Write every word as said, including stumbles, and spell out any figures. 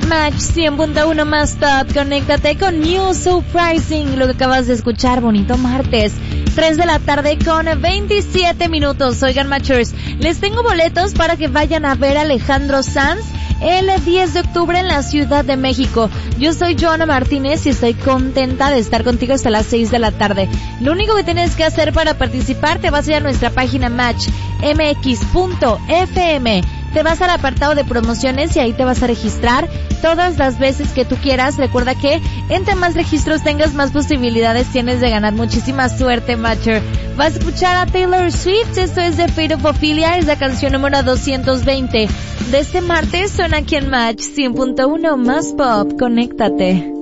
Match cien punto uno más top. Conéctate con New Surprising. Lo que acabas de escuchar, bonito martes. tres de la tarde con veintisiete minutos. Oigan, Matchers, les tengo boletos para que vayan a ver a Alejandro Sanz el diez de octubre en la Ciudad de México. Yo soy Joana Martínez y estoy contenta de estar contigo hasta las seis de la tarde. Lo único que tienes que hacer para participar, te vas a ir a nuestra página match m x punto f m. Te vas al apartado de promociones y ahí te vas a registrar todas las veces que tú quieras. Recuerda que entre más registros tengas, más posibilidades tienes de ganar. Muchísima suerte, Matcher. Vas a escuchar a Taylor Swift. Esto es The Fate of Ophelia. Es la canción número doscientos veinte de este martes. Suena aquí en Match cien punto uno más pop. Conéctate.